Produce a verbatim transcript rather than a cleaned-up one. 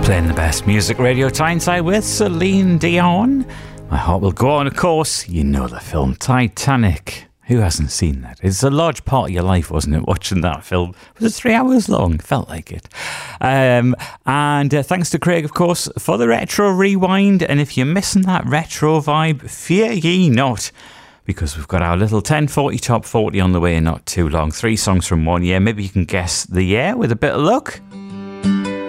Playing the best music, Radio Tyneside with Celine Dion. My Heart Will Go On, of course. You know the film Titanic. Who hasn't seen that? It's a large part of your life, wasn't it, watching that film? Was it three hours long? Felt like it. Um, and uh, thanks to Craig, of course, for the retro rewind. And if you're missing that retro vibe, fear ye not, because we've got our little ten forty top forty on the way in not too long. Three songs from one year. Maybe you can guess the year with a bit of luck.